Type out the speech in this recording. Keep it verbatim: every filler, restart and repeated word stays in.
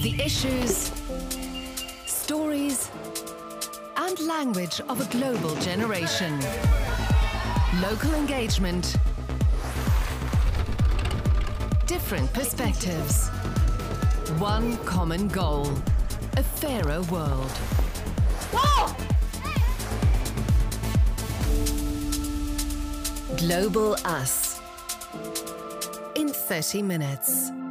The issues, stories, and language of a global generation. Local engagement. Different perspectives. One common goal. A fairer world. Whoa! Global Us. In thirty minutes.